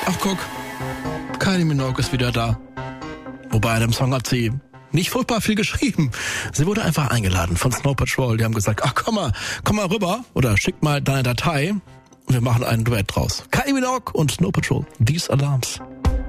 Ach guck, Kylie Minogue ist wieder da. Wobei, an dem Song hat sie nicht furchtbar viel geschrieben. Sie wurde einfach eingeladen von Snow Patrol. Die haben gesagt, ach komm mal rüber oder schick mal deine Datei und wir machen einen Duett draus. Kylie Minogue und Snow Patrol, These Alarms.